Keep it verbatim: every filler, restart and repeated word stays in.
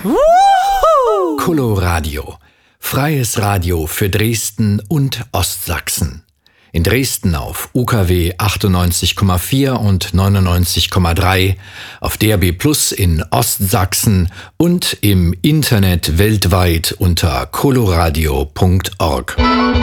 Coloradio. Freies Radio für Dresden und Ostsachsen. In Dresden auf U K W achtundneunzig Komma vier und neunundneunzig Komma drei, auf D A B Plus in Ostsachsen und im Internet weltweit unter coloradio punkt org.